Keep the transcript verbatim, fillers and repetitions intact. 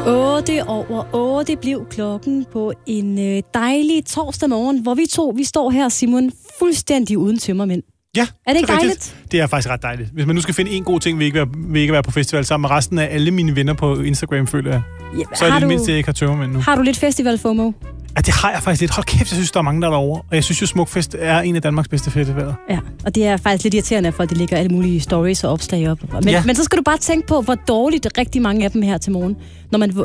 otte over otte blev klokken på en øh, dejlig torsdag morgen, hvor vi to, vi står her, Simon, fuldstændig uden tømmermænd. Ja, er det ikke dejligt? Rigtigt. Det er faktisk ret dejligt. Hvis man nu skal finde en god ting ved ikke, ved ikke at være på festival sammen med resten af alle mine venner på Instagram, føler jeg, ja, så er det du, mindst, at jeg ikke har tømmermænd nu. Har du lidt festival-FOMO? Ja, det har jeg faktisk lidt. Hold kæft, jeg synes, der er mange, der er derovre. Og jeg synes jo, Smukfest er en af Danmarks bedste festivaler. Ja, og det er faktisk lidt irriterende, for at det ligger alle mulige stories og opslag op. Men, ja. men så skal du bare tænke på, hvor dårligt rigtig mange af dem her til morgen, når man